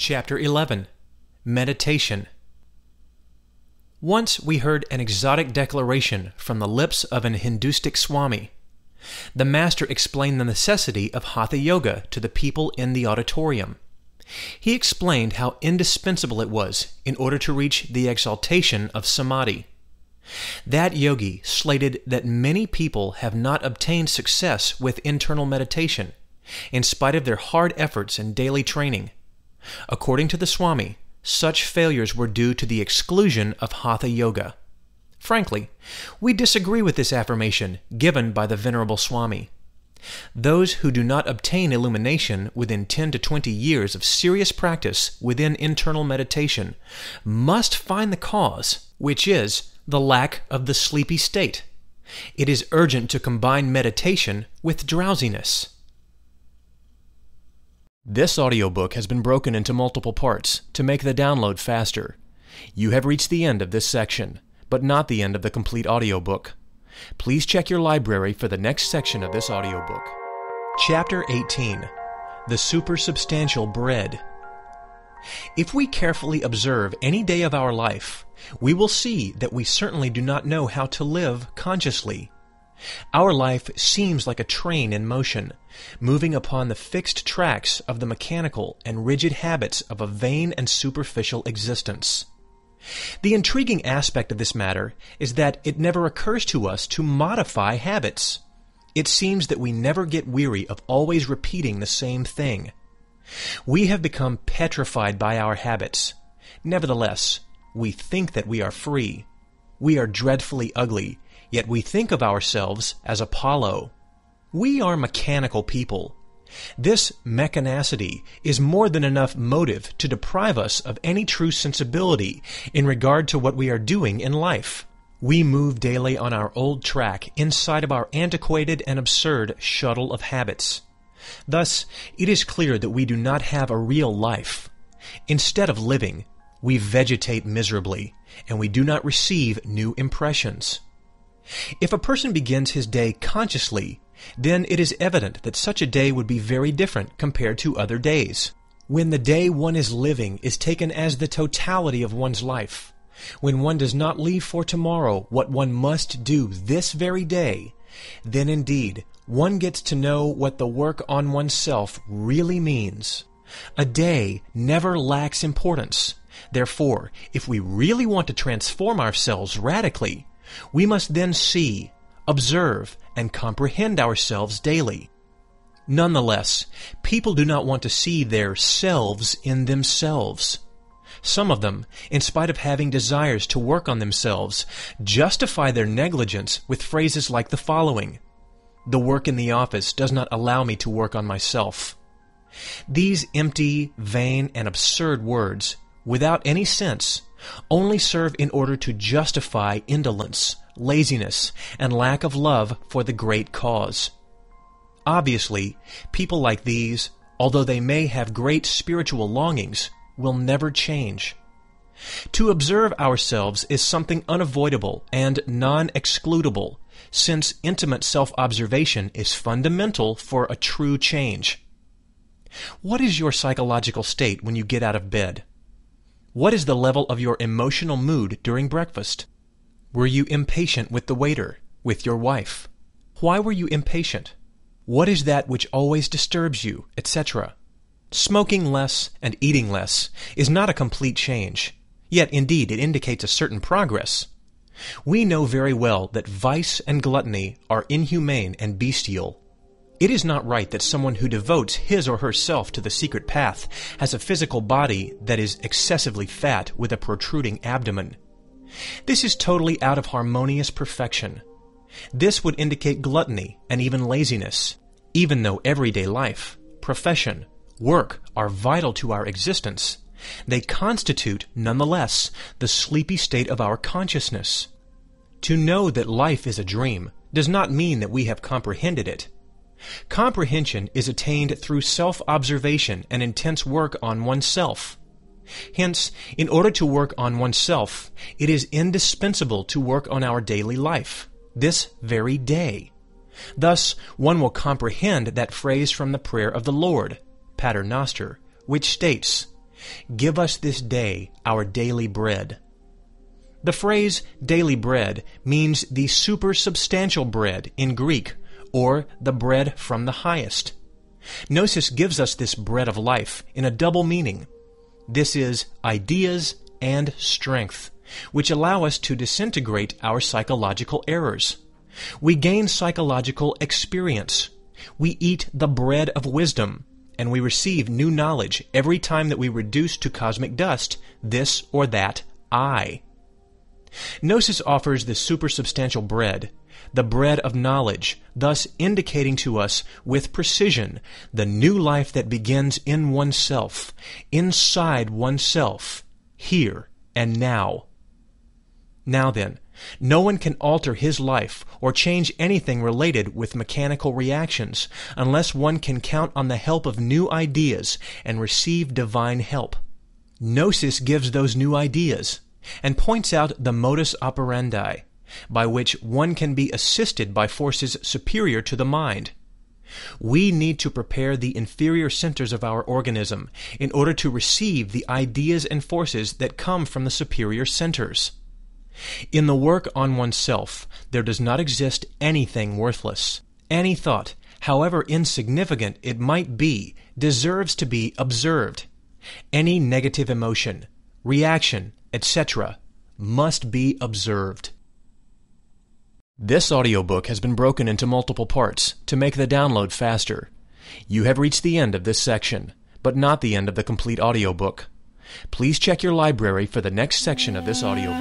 Chapter 11. Meditation. Once we heard an exotic declaration from the lips of an Hindustic Swami. The master explained the necessity of Hatha Yoga to the people in the auditorium. He explained how indispensable it was in order to reach the exaltation of Samadhi. That yogi stated that many people have not obtained success with internal meditation, in spite of their hard efforts and daily training. According to the Swami, such failures were due to the exclusion of Hatha Yoga. Frankly, we disagree with this affirmation given by the Venerable Swami. Those who do not obtain illumination within 10 to 20 years of serious practice within internal meditation must find the cause, which is the lack of the sleepy state. It is urgent to combine meditation with drowsiness. This audiobook has been broken into multiple parts to make the download faster. You have reached the end of this section, but not the end of the complete audiobook. Please check your library for the next section of this audiobook. Chapter 18. The Supersubstantial Bread. If we carefully observe any day of our life, we will see that we certainly do not know how to live consciously. Our life seems like a train in motion, moving upon the fixed tracks of the mechanical and rigid habits of a vain and superficial existence. The intriguing aspect of this matter is that it never occurs to us to modify habits. It seems that we never get weary of always repeating the same thing. We have become petrified by our habits. Nevertheless, we think that we are free. We are dreadfully ugly, yet we think of ourselves as Apollo. We are mechanical people. This mechanicity is more than enough motive to deprive us of any true sensibility in regard to what we are doing in life. We move daily on our old track inside of our antiquated and absurd shuttle of habits. Thus, it is clear that we do not have a real life. Instead of living, we vegetate miserably, and we do not receive new impressions. If a person begins his day consciously, then it is evident that such a day would be very different compared to other days. When the day one is living is taken as the totality of one's life, when one does not leave for tomorrow what one must do this very day, then indeed one gets to know what the work on oneself really means. A day never lacks importance. Therefore, if we really want to transform ourselves radically, we must then see, observe, and comprehend ourselves daily. Nonetheless, people do not want to see their selves in themselves. Some of them, in spite of having desires to work on themselves, justify their negligence with phrases like the following: "The work in the office does not allow me to work on myself." These empty, vain, and absurd words, without any sense, only serve in order to justify indolence, laziness, and lack of love for the great cause. Obviously, people like these, although they may have great spiritual longings, will never change. To observe ourselves is something unavoidable and non-excludable, since intimate self-observation is fundamental for a true change. What is your psychological state when you get out of bed? What is the level of your emotional mood during breakfast? Were you impatient with the waiter, with your wife? Why were you impatient? What is that which always disturbs you, etc.? Smoking less and eating less is not a complete change, yet indeed it indicates a certain progress. We know very well that vice and gluttony are inhumane and bestial. It is not right that someone who devotes his or herself to the secret path has a physical body that is excessively fat with a protruding abdomen. This is totally out of harmonious perfection. This would indicate gluttony and even laziness, even though everyday life, profession, work are vital to our existence. They constitute, nonetheless, the sleepy state of our consciousness. To know that life is a dream does not mean that we have comprehended it. Comprehension is attained through self-observation and intense work on oneself. Hence, in order to work on oneself, it is indispensable to work on our daily life, this very day. Thus, one will comprehend that phrase from the prayer of the Lord, Pater Noster, which states, Give us this day our daily bread. The phrase daily bread means the supersubstantial bread in Greek, or the bread from the highest. Gnosis gives us this bread of life in a double meaning. This is ideas and strength, which allow us to disintegrate our psychological errors. We gain psychological experience. We eat the bread of wisdom, and we receive new knowledge every time that we reduce to cosmic dust this or that I. Gnosis offers the supersubstantial bread, the bread of knowledge, thus indicating to us with precision the new life that begins in oneself, inside oneself, here and now. Now then, no one can alter his life or change anything related with mechanical reactions unless one can count on the help of new ideas and receive divine help. Gnosis gives those new ideas and points out the modus operandi by which one can be assisted by forces superior to the mind. We need to prepare the inferior centers of our organism in order to receive the ideas and forces that come from the superior centers. In the work on oneself, there does not exist anything worthless. Any thought, however insignificant it might be, deserves to be observed. Any negative emotion, reaction, etc., must be observed. This audiobook has been broken into multiple parts to make the download faster. You have reached the end of this section, but not the end of the complete audiobook. Please check your library for the next section of this audiobook.